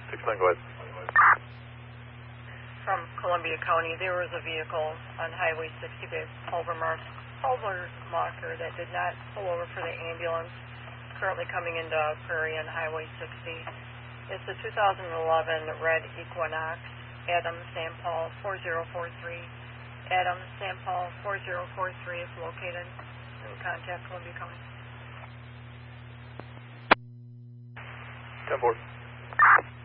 6-9, go ahead. From Columbia County, there was a vehicle on Highway 60 by Pulvermacher that did not pull over for the ambulance, currently coming into Prairie on Highway 60. It's a 2011 red Equinox, Adam St. Paul 4043. Adam St. Paul 4043 is located. And contact Columbia County. 10-4.